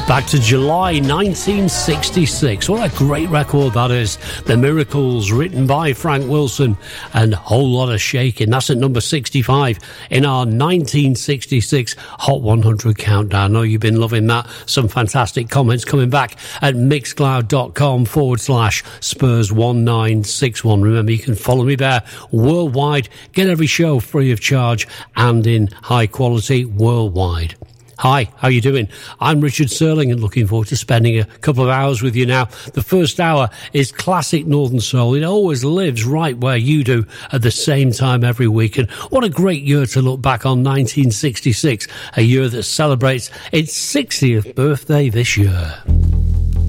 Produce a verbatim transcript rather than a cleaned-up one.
Back to July nineteen sixty-six. What a great record that is. The Miracles, written by Frank Wilson, and a whole lot of shaking. That's at number sixty-five in our nineteen sixty-six Hot one hundred countdown. I know you've been loving that. Some fantastic comments coming back at mixcloud.com forward slash Spurs one nine six one. Remember, you can follow me there worldwide. Get every show free of charge and in high quality worldwide. Hi, how you doing? I'm Richard Serling and looking forward to spending a couple of hours with you now. The first hour is classic Northern Soul. It always lives right where you do at the same time every week. And what a great year to look back on, nineteen sixty-six, a year that celebrates its sixtieth birthday this year.